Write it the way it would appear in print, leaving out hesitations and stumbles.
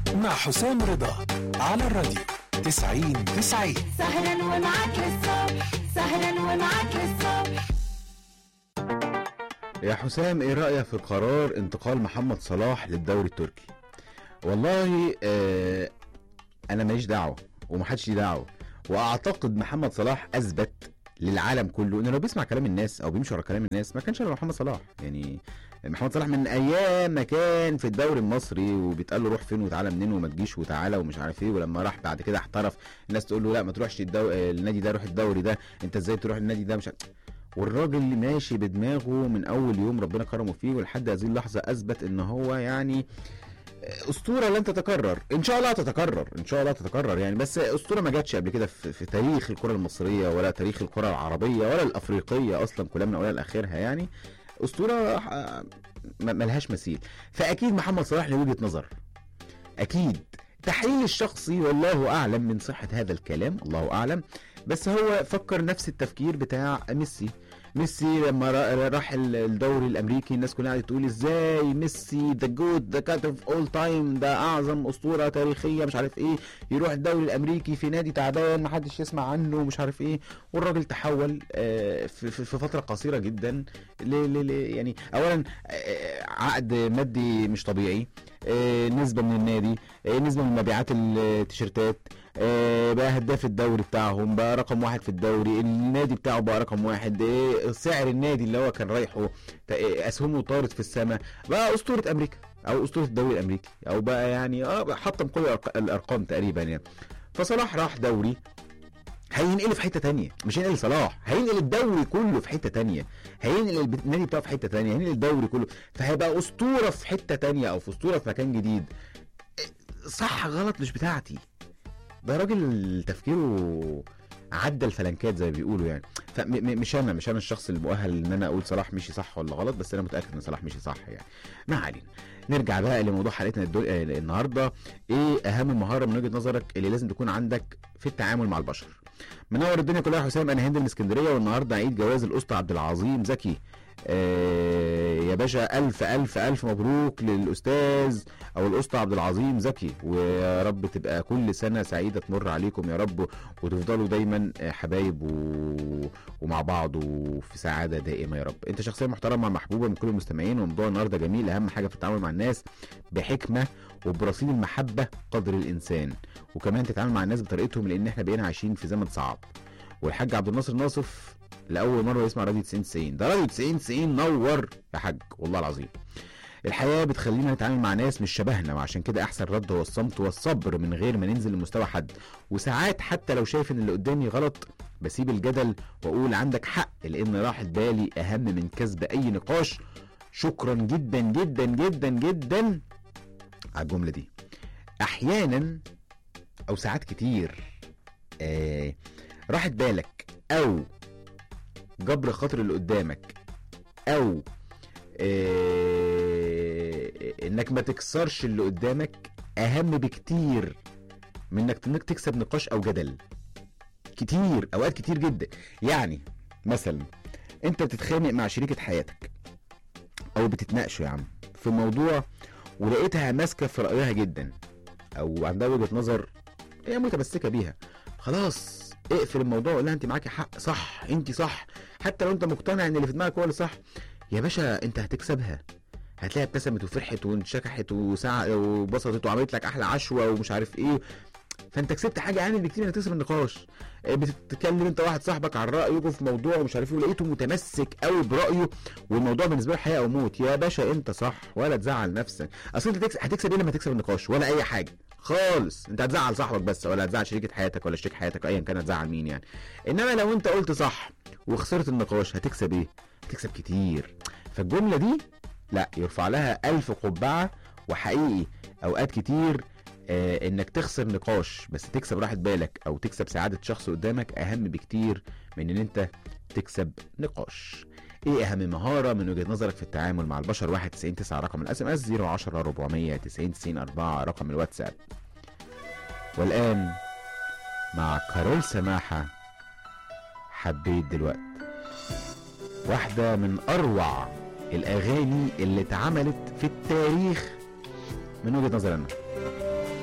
مع حسام رضا على الراديو 90-90. سهرا ومعاك للصبح، سهرا ومعاك للصبح. يا حسام، ايه رأيك في قرار انتقال محمد صلاح للدوري التركي؟ والله انا ماليش دعوة ومحدش ليه دعوة، واعتقد محمد صلاح اثبت للعالم كله انه لو بيسمع كلام الناس او بيمشي ورا كلام الناس ما كانش هيبقى محمد صلاح. يعني محمد صلاح من ايام ما كان في الدوري المصري وبيتقال له روح فين وتعالى منين وما تجيش وتعالى ومش عارف ايه، ولما راح بعد كده احترف الناس تقول له لا ما تروحش النادي ده، روح الدوري ده، انت ازاي تروح النادي ده، مش والراجل اللي ماشي بدماغه من اول يوم ربنا كرمه فيه ولحد هذه اللحظه اثبت ان هو يعني اسطوره لن تتكرر. ان شاء الله تتكرر، ان شاء الله تتكرر يعني، بس اسطوره ما جاتش قبل كده في تاريخ الكره المصريه ولا تاريخ الكره العربيه ولا الافريقيه اصلا، كلها من اولها لاخرها يعني. اسطوره ملهاش مثيل. فاكيد محمد صلاح له وجهه نظر، اكيد. تحليل الشخصي والله اعلم من صحه هذا الكلام، الله اعلم، بس هو فكر نفس التفكير بتاع ميسي لما راح الدوري الامريكي. الناس كلها قاعده تقول ازاي ميسي ذا جود ذا كات اوف اول تايم، ده اعظم اسطوره تاريخيه مش عارف ايه، يروح الدوري الامريكي في نادي تعبان ما حدش يسمع عنه مش عارف ايه. والراجل تحول في فتره قصيره جدا يعني اولا عقد مادي مش طبيعي، نسبه من النادي، نسبه من مبيعات التيشيرتات، بقى هداف الدوري بتاعهم، بقى رقم 1 في الدوري، النادي بتاعه بقى رقم 1، سعر النادي اللي هو كان رايحه اسهمه طارت في السماء، بقى اسطوره امريكا او اسطوره الدوري الامريكي، او بقى يعني حطم كل الارقام تقريبا يعني. فصلاح راح دوري هينقل في حته تانية، مش هينقل صلاح، هينقل الدوري كله في حته تانية، هينقل النادي بتاعه في حته تانية، هينقل الدوري كله، فهيبقى اسطوره في حته تانية او في اسطوره في مكان جديد. صح غلط مش بتاعتي، ده راجل تفكيره عدى الفلنكات زي ما بيقولوا يعني. فمش انا الشخص المؤهل ان انا اقول صلاح مشي صح ولا غلط، بس انا متاكد ان صلاح مشي صح يعني. ما علينا، نرجع بقى لموضوع حلقتنا النهارده. ايه اهم مهاره من وجهه نظرك اللي لازم تكون عندك في التعامل مع البشر؟ منور الدنيا كلها يا حسام، انا هند من اسكندريه، والنهارده عيد جواز الاسطى عبد العظيم زكي. يا باشا الف الف الف مبروك للاستاذ او الاسطى عبد العظيم زكي، ويا رب تبقى كل سنه سعيده تمر عليكم يا رب، وتفضلوا دايما حبايب ومع بعض وفي سعاده دائمه يا رب. انت شخصيه محترمه محبوبه من كل المستمعين، وموضوع النهارده جميل. اهم حاجه في التعامل مع الناس بحكمه وبرصيد المحبه قدر الانسان، وكمان تتعامل مع الناس بطريقتهم، لان احنا بقينا عايشين في زمن صعب. والحاج عبد الناصر ناصف لاول مره يسمع راديو 90-90، ده راديو 90-90 نور يا حاج والله العظيم. الحياه بتخلينا نتعامل مع ناس مش شبهنا، وعشان كده احسن رد هو الصمت والصبر من غير ما ننزل لمستوى حد. وساعات حتى لو شايف ان اللي قدامي غلط بسيب الجدل واقول عندك حق، لان راحة بالي اهم من كسب اي نقاش. شكرا جدا جدا جدا جدا على الجمله دي. احيانا او ساعات كتير راحة بالك او جبر خاطر اللي قدامك او انك ما تكسرش اللي قدامك اهم بكتير من انك تكسب نقاش او جدل. كتير اوقات كتير جدا يعني. مثلا انت بتتخانق مع شريكة حياتك او بتتناقشوا يا عم في موضوع، ولقيتها ماسكة في رأيها جدا او عندها وجهة نظر هي متمسكة بيها، خلاص اقفل الموضوع وقول لها انت معاكي حق، صح، انت صح، حتى لو انت مقتنع ان اللي في دماغك هو اللي صح. يا باشا انت هتكسبها، هتلاقيها ابتسمت وفرحت وانشكحت وبسطت وعملت لك احلى عشوه ومش عارف ايه، فانت كسبت حاجه يعني بكتير انك تكسب النقاش. بتتكلم انت واحد صاحبك عن رايه في موضوع ومش عارف ايه، ولقيته متمسك قوي برايه والموضوع بالنسبه له حياه او موت، يا باشا انت صح ولا تزعل نفسك. اصل انت هتكسب ايه لما تكسب النقاش؟ ولا اي حاجه خالص. انت هتزعل صاحبك بس، ولا هتزعل شريكه حياتك ولا شريك حياتك ايا كان، هتزعل مين يعني. انما لو انت قلت صح وخسرت النقاش هتكسب ايه؟ هتكسب كتير. فالجمله دي لا يرفع لها 1000 قبعه. وحقيقي اوقات كتير انك تخسر نقاش بس تكسب راحة بالك او تكسب سعادة شخص قدامك اهم بكتير من ان انت تكسب نقاش. ايه اهم مهارة من وجهة نظرك في التعامل مع البشر؟ 199 رقم الاس ام اس، 010 490 90 4 رقم الواتساب. والان مع كارول سماحة، حبيت دلوقتي، واحدة من اروع الاغاني اللي اتعملت في التاريخ من وجهة نظري انا.